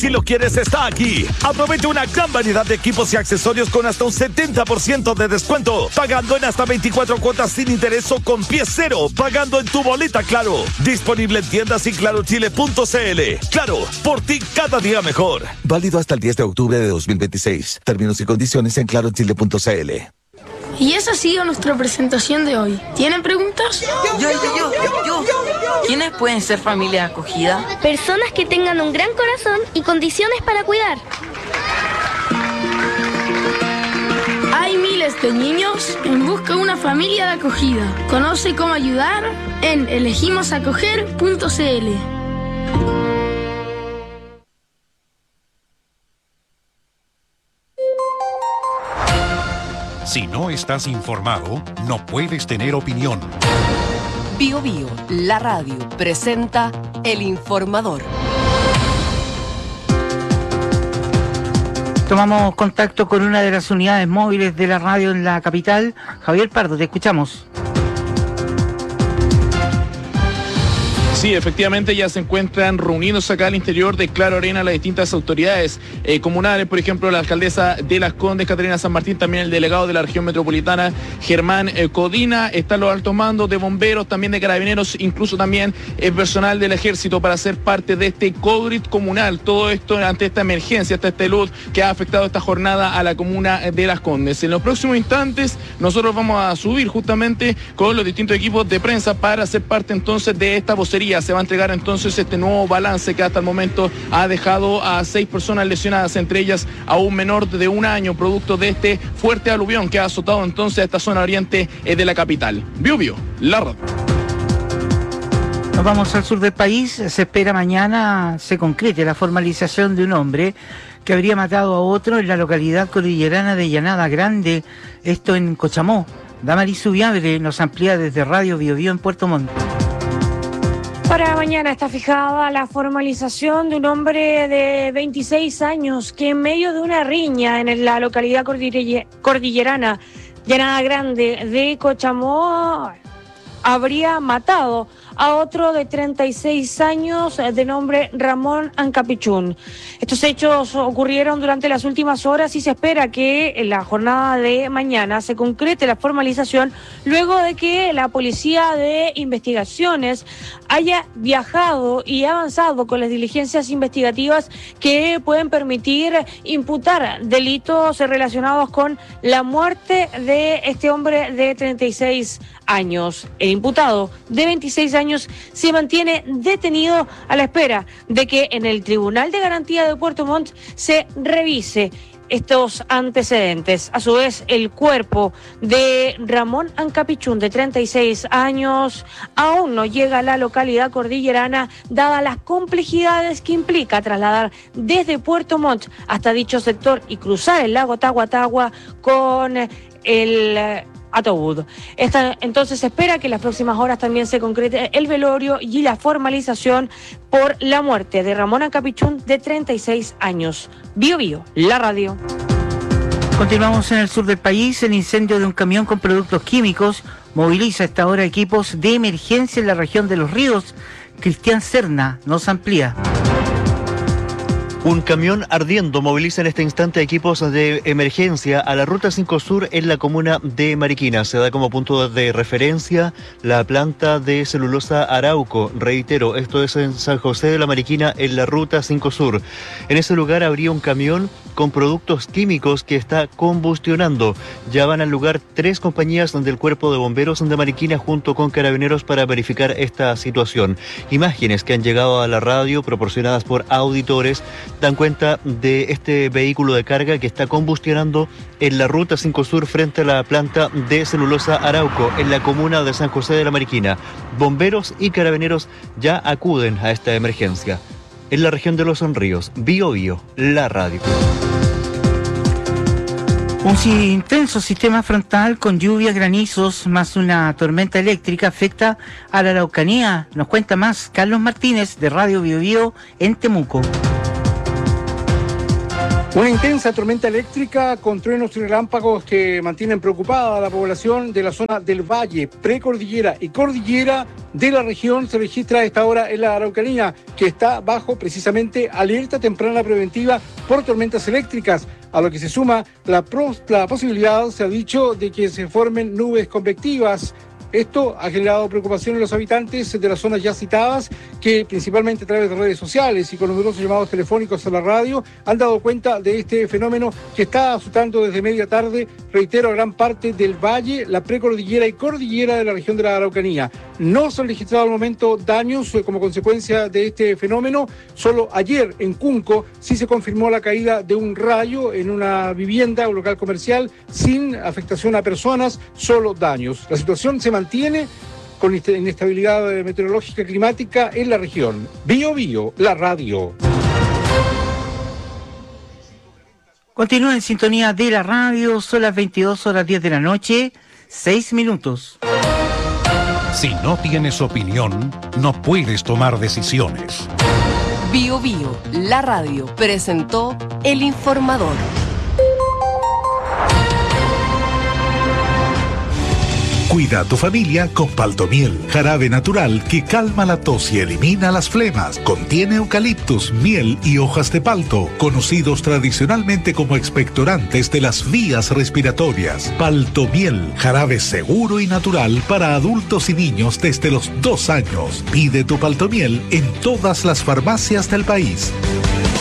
si lo quieres, está aquí. Aprovecha una gran variedad de equipos y accesorios con hasta un 70% de descuento, pagando en hasta 24 cuotas sin interés o con pie cero, pagando en tu boleta Claro. Disponible en tiendas y clarochile.cl. Claro, por ti cada día mejor. Válido hasta el 10 de octubre de 2026. Términos y condiciones en clarochile.cl. Y esa ha sido nuestra presentación de hoy. ¿Tienen preguntas? Yo. ¿Quiénes pueden ser familia acogida? Personas que tengan un gran corazón y condiciones para cuidar. Hay miles de niños en busca de una familia de acogida. Conoce cómo ayudar en elegimosacoger.cl. Si no estás informado, no puedes tener opinión. Bio Bio, la radio, presenta El Informador. Tomamos contacto con una de las unidades móviles de la radio en la capital. Javier Pardo, te escuchamos. Sí, efectivamente ya se encuentran reunidos acá al interior de Claro Arena las distintas autoridades comunales, por ejemplo la alcaldesa de Las Condes, Catarina San Martín, también el delegado de la región metropolitana, Germán Codina, están los altos mandos de bomberos, también de carabineros, incluso también el personal del ejército para ser parte de este COVID comunal, todo esto ante esta emergencia, esta luz que ha afectado esta jornada a la comuna de Las Condes. En los próximos instantes nosotros vamos a subir justamente con los distintos equipos de prensa para ser parte entonces de esta vocería. Se va a entregar entonces este nuevo balance que hasta el momento ha dejado a 6 personas lesionadas, entre ellas a un menor de 1 año, producto de este fuerte aluvión que ha azotado entonces a esta zona oriente de la capital. Bio Bio, la radio. Nos vamos al sur del país. Se espera mañana se concrete la formalización de un hombre que habría matado a otro en la localidad cordillerana de Llanada Grande, esto en Cochamó. Damaris Subiabre nos amplía desde Radio Bio Bio en Puerto Montt. Para mañana está fijada la formalización de un hombre de 26 años que en medio de una riña en la localidad cordillerana Llanada Grande de Cochamó habría matado a otro de 36 años de nombre Ramón Ancapichún. Estos hechos ocurrieron durante las últimas horas y se espera que en la jornada de mañana se concrete la formalización luego de que la Policía de Investigaciones haya viajado y avanzado con las diligencias investigativas que pueden permitir imputar delitos relacionados con la muerte de este hombre de 36 años. El imputado de 26 años se mantiene detenido a la espera de que en el Tribunal de Garantía de Puerto Montt se revise estos antecedentes. A su vez, el cuerpo de Ramón Ancapichún, de 36 años, aún no llega a la localidad cordillerana, dadas las complejidades que implica trasladar desde Puerto Montt hasta dicho sector y cruzar el lago Tahuatahua con el ataúd. Entonces se espera que en las próximas horas también se concrete el velorio y la formalización por la muerte de Ramón Ancapichún, de 36 años. Bio Bio, la radio. Continuamos en el sur del país. El incendio de un camión con productos químicos moviliza a esta hora equipos de emergencia en la región de Los Ríos. Cristian Serna nos amplía. Un camión ardiendo moviliza en este instante equipos de emergencia a la Ruta 5 Sur en la comuna de Mariquina. Se da como punto de referencia la planta de celulosa Arauco. Reitero, esto es en San José de la Mariquina, en la Ruta 5 Sur. En ese lugar habría un camión con productos químicos que está combustionando. Ya van al lugar 3 compañías del Cuerpo de Bomberos de Mariquina junto con carabineros para verificar esta situación. Imágenes que han llegado a la radio proporcionadas por auditores dan cuenta de este vehículo de carga que está combustionando en la Ruta 5 Sur frente a la planta de celulosa Arauco en la comuna de San José de la Mariquina. Bomberos y carabineros ya acuden a esta emergencia. En la región de Los Ríos, Bio Bio, la radio. Un intenso sistema frontal con lluvias, granizos, más una tormenta eléctrica afecta a la Araucanía. Nos cuenta más Carlos Martínez de Radio Bio Bio en Temuco. Una intensa tormenta eléctrica con truenos y relámpagos que mantienen preocupada a la población de la zona del Valle, precordillera y cordillera de la región se registra a esta hora en la Araucanía, que está bajo precisamente alerta temprana preventiva por tormentas eléctricas, a lo que se suma la posibilidad, se ha dicho, de que se formen nubes convectivas. Esto ha generado preocupación en los habitantes de las zonas ya citadas, que principalmente a través de redes sociales y con numerosos llamados telefónicos a la radio han dado cuenta de este fenómeno que está azotando desde media tarde, reitero, a gran parte del valle, la precordillera y cordillera de la región de la Araucanía. No se han registrado al momento daños como consecuencia de este fenómeno. Solo ayer en Cunco sí se confirmó la caída de un rayo en una vivienda o local comercial sin afectación a personas, solo daños. La situación se mantiene con inestabilidad meteorológica climática en la región. Bio Bio, la radio. Continúa en sintonía de la radio, son las 22:10 de la noche, 6 minutos. Si no tienes opinión, no puedes tomar decisiones. Bio Bio, la radio, presentó El Informador. Cuida a tu familia con Paltomiel, jarabe natural que calma la tos y elimina las flemas. Contiene eucaliptus, miel y hojas de palto, conocidos tradicionalmente como expectorantes de las vías respiratorias. Paltomiel, jarabe seguro y natural para adultos y niños desde los 2 años. Pide tu Paltomiel en todas las farmacias del país.